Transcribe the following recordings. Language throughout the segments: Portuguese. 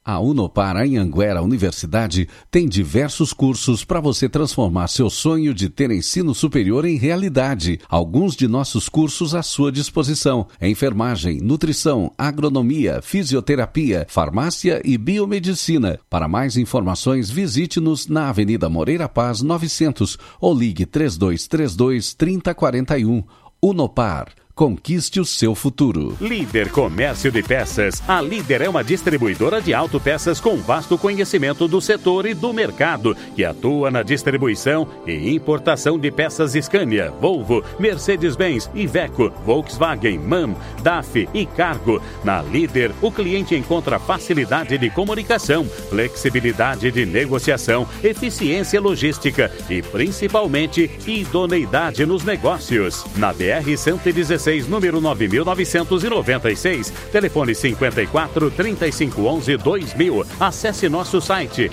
A Unopar Anhanguera Universidade tem diversos cursos para você transformar seu sonho de ter ensino superior em realidade. Alguns de nossos cursos à sua disposição: enfermagem, nutrição, agronomia, fisioterapia, farmácia e biomedicina. Para mais informações, visite-nos na Avenida Moreira Paz 900 ou ligue 3232-3041. Unopar. Conquiste o seu futuro. Líder Comércio de Peças. A Líder é uma distribuidora de autopeças com vasto conhecimento do setor e do mercado, que atua na distribuição e importação de peças Scania, Volvo, Mercedes-Benz, Iveco, Volkswagen, MAN, DAF e Cargo. Na Líder, o cliente encontra facilidade de comunicação, flexibilidade de negociação, eficiência logística e, principalmente, idoneidade nos negócios. Na BR-116, número 9.996, telefone 54 3511 2000. Acesse nosso site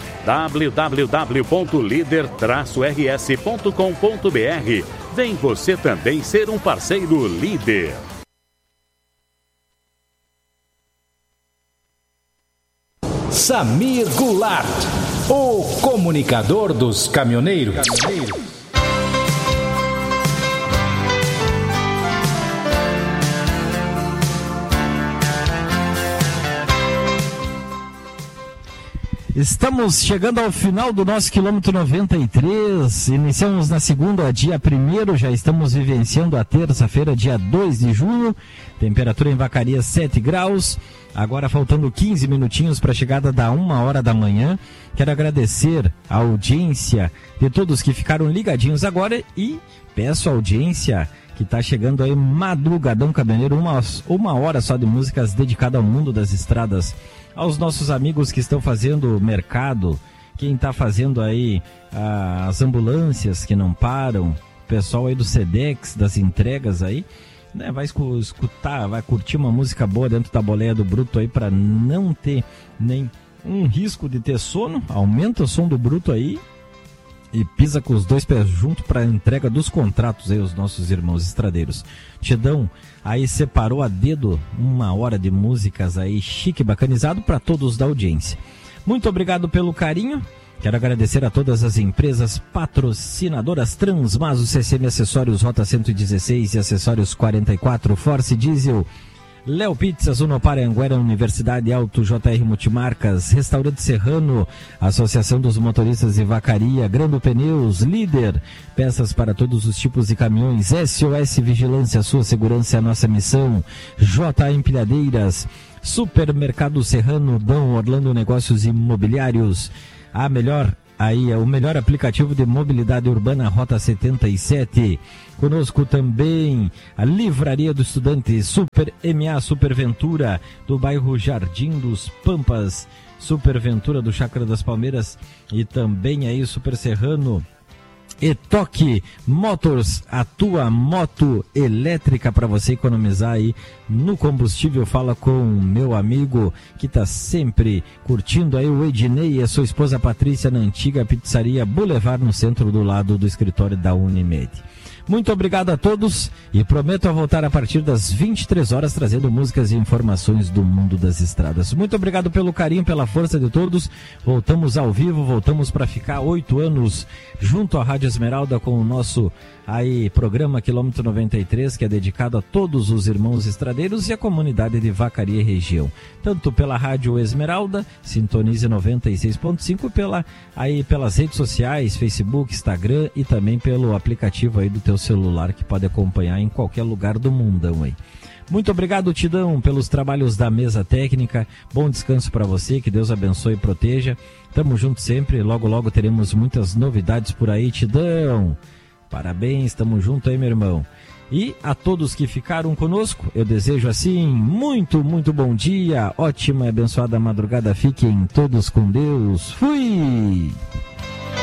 www.lider-rs.com.br. Vem você também ser um parceiro Líder. Samir Goulart, o comunicador dos caminhoneiros. Estamos chegando ao final do nosso quilômetro 93, iniciamos na segunda, dia 1º, já estamos vivenciando a terça-feira, dia 2 de junho, temperatura em Vacaria 7 graus, agora faltando 15 minutinhos para a chegada da 1h da manhã. Quero agradecer a audiência de todos que ficaram ligadinhos agora e peço a audiência que está chegando aí, Madrugadão Caminhoneiro, uma hora só de músicas dedicada ao mundo das estradas. Aos nossos amigos que estão fazendo mercado, quem está fazendo aí as ambulâncias que não param, o pessoal aí do Sedex, das entregas aí, né, vai escutar, vai curtir uma música boa dentro da boleia do Bruto aí para não ter nem um risco de ter sono. Aumenta o som do Bruto aí e pisa com os dois pés junto para a entrega dos contratos aí, os nossos irmãos estradeiros. Tidão aí separou a dedo uma hora de músicas aí chique, bacanizado para todos da audiência. Muito obrigado pelo carinho. Quero agradecer a todas as empresas patrocinadoras: Transmaso, CCM Acessórios, Rota 116 e Acessórios 44, Force Diesel, Léo Pizzas, Unopar Anhanguera Universidade, Auto JR Multimarcas, Restaurante Serrano, Associação dos Motoristas de Vacaria, Grando Pneus, Líder, peças para todos os tipos de caminhões, SOS Vigilância, sua segurança é a nossa missão, JA Empilhadeiras, Supermercado Serrano, Dom Orlando Negócios Imobiliários, o melhor aplicativo de mobilidade urbana, Rota 77. Conosco também a Livraria do Estudante, Super MA Superventura, do bairro Jardim dos Pampas, Superventura do Chácara das Palmeiras e também aí Super Serrano. E Toque Motors, a tua moto elétrica para você economizar aí no combustível. Fala com o meu amigo que está sempre curtindo aí, o Ednei e a sua esposa Patrícia, na antiga pizzaria Boulevard, no centro do lado do escritório da Unimed. Muito obrigado a todos e prometo voltar a partir das 23 horas trazendo músicas e informações do mundo das estradas. Muito obrigado pelo carinho, pela força de todos. Voltamos ao vivo, voltamos para ficar 8 anos junto à Rádio Esmeralda com o nosso programa Quilômetro 93, que é dedicado a todos os irmãos estradeiros e a comunidade de Vacaria e região. Tanto pela Rádio Esmeralda, sintonize 96.5, pelas redes sociais, Facebook, Instagram e também pelo aplicativo aí do teu celular, que pode acompanhar em qualquer lugar do mundão aí. Muito obrigado, Tidão, pelos trabalhos da mesa técnica. Bom descanso para você, que Deus abençoe e proteja. Tamo junto sempre, logo logo teremos muitas novidades por aí, Tidão. Parabéns, tamo junto aí, meu irmão. E a todos que ficaram conosco, eu desejo assim, muito, muito bom dia, ótima e abençoada madrugada. Fiquem todos com Deus. Fui!